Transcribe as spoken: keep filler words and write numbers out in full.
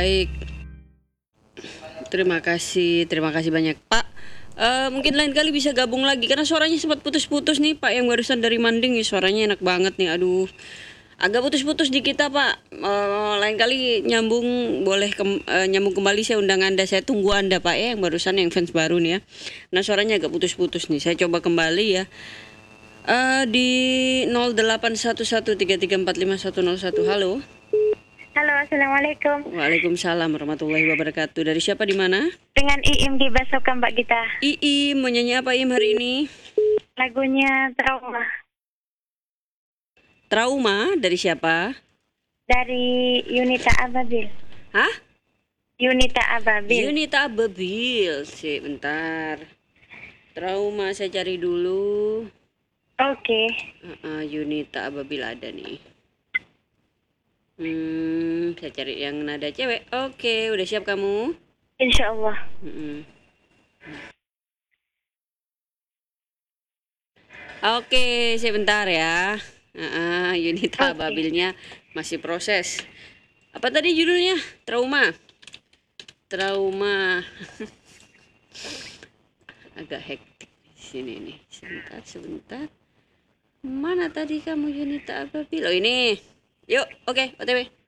baik. Terima kasih, terima kasih banyak Pak. Uh, mungkin lain kali bisa gabung lagi karena suaranya sempat putus-putus nih Pak, yang barusan dari Manding nih, suaranya enak banget nih. Aduh, agak putus-putus di kita Pak. Uh, lain kali nyambung boleh kem, uh, nyambung kembali, saya undang Anda. Saya tunggu Anda Pak ya, yang barusan yang fans baru nih ya. Nah suaranya agak putus-putus nih. Saya coba kembali ya. Uh, di nol delapan satu satu tiga tiga empat lima satu nol satu. Halo. Halo, assalamualaikum. Waalaikumsalam warahmatullahi wabarakatuh. Dari siapa, di mana? Dengan Iim di Basoka, Mbak Gita. Iim, mau nyanyi apa Iim hari ini? Lagunya Trauma. Trauma dari siapa? Dari Yunita Ababil. Hah? Yunita Ababil. Yunita Ababil. Sih, bentar. Trauma saya cari dulu. Oke. Okay. Uh, uh, Yunita Ababil ada nih. Hmm, saya cari yang nada cewek. Oke, udah siap kamu? Insya Allah. Hmm. Oke, sebentar ya. Uh, Yunita okay. Ababilnya masih proses. Apa tadi judulnya? Trauma. Trauma. Agak hektik di sini nih. Sebentar, sebentar. Mana tadi kamu Yunita Ababil? Oh ini. Yuk, oke, okay, O T W.